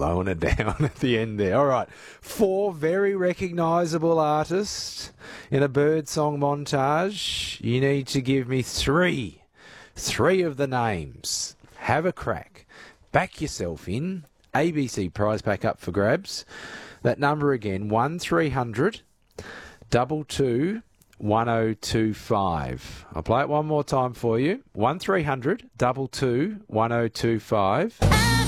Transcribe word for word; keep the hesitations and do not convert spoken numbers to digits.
slowing it down at the end there. All right. Four very recognisable artists in a birdsong montage. You need to give me three. Three of the names. Have a crack. Back yourself in. A B C prize pack up for grabs. That number again, one three hundred two two one oh two five. I'll play it one more time for you. one three hundred two two one oh two five.